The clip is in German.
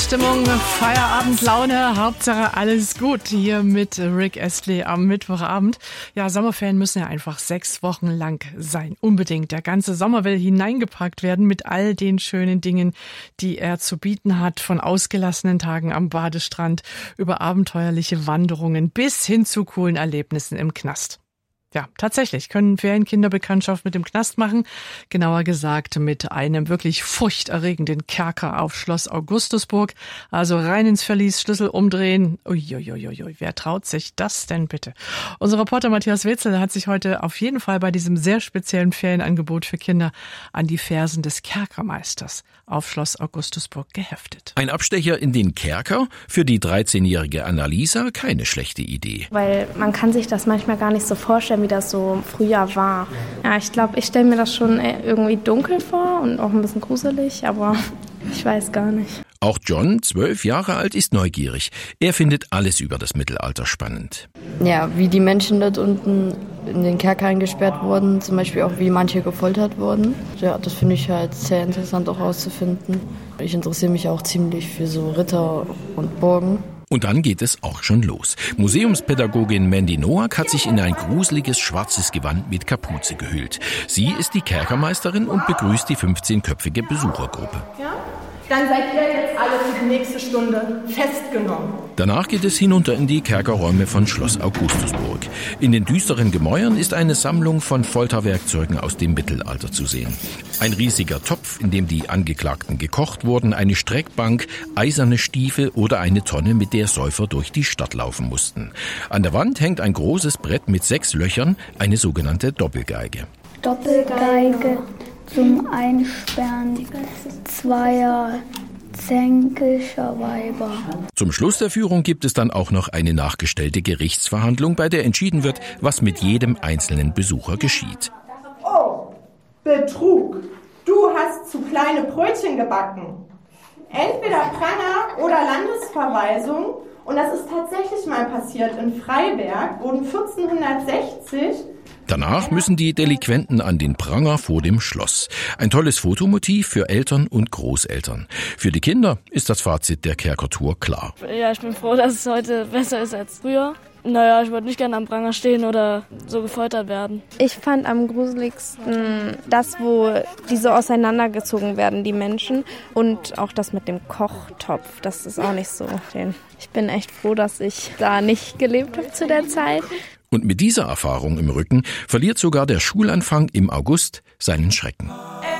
Weihnachtsstimmung, Feierabendlaune, Hauptsache alles gut hier mit Rick Astley am Mittwochabend. Ja, Sommerferien müssen ja einfach 6 Wochen lang sein. Unbedingt. Der ganze Sommer will hineingepackt werden mit all den schönen Dingen, die er zu bieten hat. Von ausgelassenen Tagen am Badestrand über abenteuerliche Wanderungen bis hin zu coolen Erlebnissen im Knast. Ja, tatsächlich können Ferienkinder Bekanntschaft mit dem Knast machen. Genauer gesagt mit einem wirklich furchterregenden Kerker auf Schloss Augustusburg. Also rein ins Verlies, Schlüssel umdrehen. Uiuiuiui, wer traut sich das denn bitte? Unser Reporter Matthias Wetzel hat sich heute auf jeden Fall bei diesem sehr speziellen Ferienangebot für Kinder an die Fersen des Kerkermeisters auf Schloss Augustusburg geheftet. Ein Abstecher in den Kerker? Für die 13-jährige Annalisa keine schlechte Idee. Weil man kann sich das manchmal gar nicht so vorstellen, wie das so früher war. Ja, ich glaube, ich stelle mir das schon irgendwie dunkel vor und auch ein bisschen gruselig, aber ich weiß gar nicht. Auch John, 12 Jahre alt, ist neugierig. Er findet alles über das Mittelalter spannend. Ja, wie die Menschen dort unten in den Kerker eingesperrt wurden, zum Beispiel auch wie manche gefoltert wurden. Ja, das finde ich halt sehr interessant auch rauszufinden. Ich interessiere mich auch ziemlich für so Ritter und Burgen. Und dann geht es auch schon los. Museumspädagogin Mandy Noack hat sich in ein gruseliges schwarzes Gewand mit Kapuze gehüllt. Sie ist die Kerkermeisterin und begrüßt die 15-köpfige Besuchergruppe. Ja? Dann seid ihr jetzt alle für die nächste Stunde festgenommen. Danach geht es hinunter in die Kerkerräume von Schloss Augustusburg. In den düsteren Gemäuern ist eine Sammlung von Folterwerkzeugen aus dem Mittelalter zu sehen. Ein riesiger Topf, in dem die Angeklagten gekocht wurden, eine Streckbank, eiserne Stiefel oder eine Tonne, mit der Säufer durch die Stadt laufen mussten. An der Wand hängt ein großes Brett mit 6 Löchern, eine sogenannte Doppelgeige. Doppelgeige zum Einsperren zweier zänkischer Weiber. Zum Schluss der Führung gibt es dann auch noch eine nachgestellte Gerichtsverhandlung, bei der entschieden wird, was mit jedem einzelnen Besucher geschieht. Oh, Betrug. Du hast zu kleine Brötchen gebacken. Entweder Pranger oder Landesverweisung. Und das ist tatsächlich mal passiert. In Freiberg wurden 1460... Danach müssen die Delinquenten an den Pranger vor dem Schloss. Ein tolles Fotomotiv für Eltern und Großeltern. Für die Kinder ist das Fazit der Kerkertour klar. Ja, ich bin froh, dass es heute besser ist als früher. Naja, ich würde nicht gerne am Pranger stehen oder so gefoltert werden. Ich fand am gruseligsten das, wo die so auseinandergezogen werden, die Menschen. Und auch das mit dem Kochtopf, das ist auch nicht so schön. Ich bin echt froh, dass ich da nicht gelebt habe zu der Zeit. Und mit dieser Erfahrung im Rücken verliert sogar der Schulanfang im August seinen Schrecken.